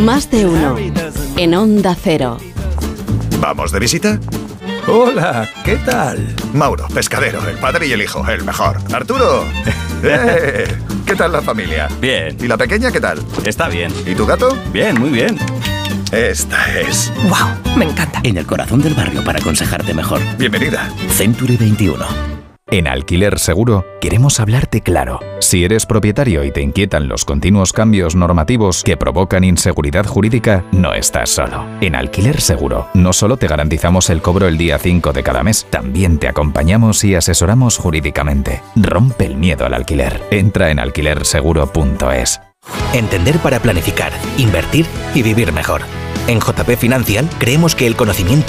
Más de uno. En Onda Cero. ¿Vamos de visita? Hola, ¿qué tal? Mauro, pescadero, el padre y el hijo, el mejor. Arturo. ¿Qué tal la familia? Bien. ¿Y la pequeña qué tal? Está bien. ¿Y tu gato? Bien, muy bien. Esta es. ¡Wow! Me encanta. En el corazón del barrio para aconsejarte mejor. Bienvenida. Century 21. En Alquiler Seguro queremos hablarte claro. Si eres propietario y te inquietan los continuos cambios normativos que provocan inseguridad jurídica, no estás solo. En Alquiler Seguro no solo te garantizamos el cobro el día 5 de cada mes, también te acompañamos y asesoramos jurídicamente. Rompe el miedo al alquiler. Entra en alquilerseguro.es. Entender para planificar, invertir y vivir mejor. En JP Financial creemos que el conocimiento